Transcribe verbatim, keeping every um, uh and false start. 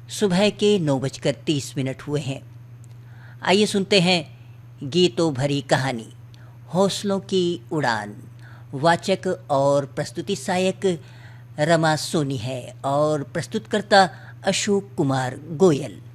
सुबह के नौ बजकर तीस मिनट हुए हैं। आइए सुनते हैं गीतों भरी कहानी, हौसलों की उड़ान। वाचक और प्रस्तुति सहायक रमा सोनी है और प्रस्तुतकर्ता अशोक कुमार गोयल।